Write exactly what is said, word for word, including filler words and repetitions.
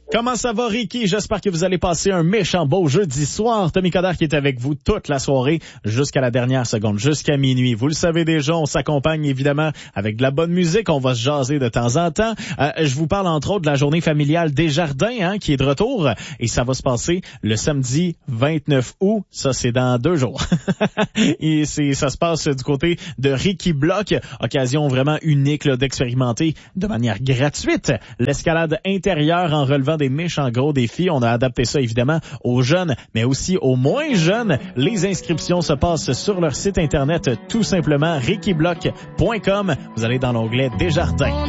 Comment ça va, Ricky? J'espère que vous allez passer un méchant beau jeudi soir. Tommy Coderre qui est avec vous toute la soirée jusqu'à la dernière seconde, jusqu'à minuit. Vous le savez déjà, on s'accompagne évidemment avec de la bonne musique. On va se jaser de temps en temps. Euh, je vous parle entre autres de la journée familiale Desjardins hein, qui est de retour et ça va se passer le samedi vingt-neuf août. Ça, c'est dans deux jours. et c'est, ça se passe du côté de Ricky Block. Occasion vraiment unique là, d'expérimenter de manière gratuite l'escalade intérieure en relevant des méchants gros défis. On a adapté ça évidemment aux jeunes, mais aussi aux moins jeunes. Les inscriptions se passent sur leur site internet, tout simplement ricky block point com. Vous allez dans l'onglet Desjardins.